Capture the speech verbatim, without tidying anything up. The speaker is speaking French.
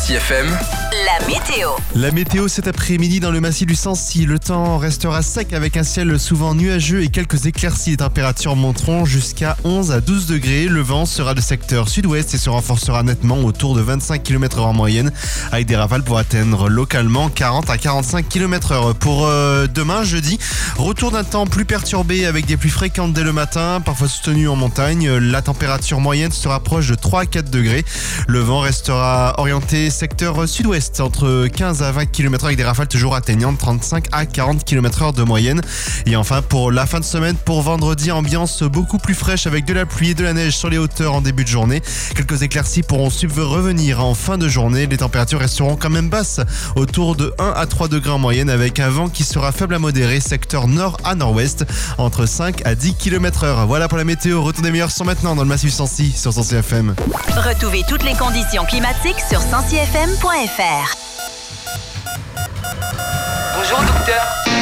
Sancy F M. La météo. La météo cet après-midi dans le massif du Sancy. Le temps restera sec avec un ciel souvent nuageux et quelques éclaircies. Les températures monteront jusqu'à onze à douze degrés. Le vent sera de secteur sud-ouest et se renforcera nettement autour de vingt-cinq kilomètres heure en moyenne, avec des rafales pour atteindre localement quarante à quarante-cinq kilomètres heure. Pour euh, demain, jeudi, retour d'un temps plus perturbé avec des pluies fréquentes dès le matin, parfois soutenues en montagne. La température moyenne se rapproche de trois à quatre degrés. Le vent restera orienté secteur sud-ouest entre quinze à vingt kilomètres heure avec des rafales toujours atteignant trente-cinq à quarante kilomètres heure de moyenne. Et enfin pour la fin de semaine, pour vendredi, ambiance beaucoup plus fraîche avec de la pluie et de la neige sur les hauteurs en début de journée. Quelques éclaircies pourront revenir en fin de journée. Les températures resteront quand même basses, autour de un à trois degrés en moyenne, avec un vent qui sera faible à modéré, secteur nord à nord-ouest, entre cinq à dix kilomètres heure. Voilà pour la météo. Retour des meilleurs sont maintenant dans le massif Sancy sur Sancy F M. Retrouvez toutes les conditions climatiques sur sancy f m point f r. Bonjour docteur.